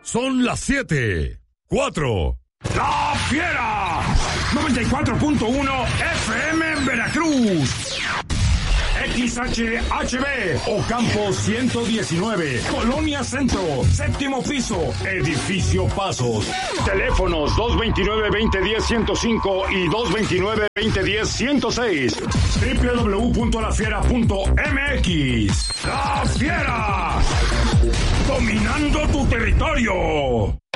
Son las 7:04. ¡La Fiera! 94.1 FM en Veracruz. XHHB, Ocampo 119, Colonia Centro, séptimo piso, Edificio Pasos. Teléfonos 229-2010-105 y 229-2010-106. www.lafiera.mx. ¡La Fiera! Dominando tu territorio.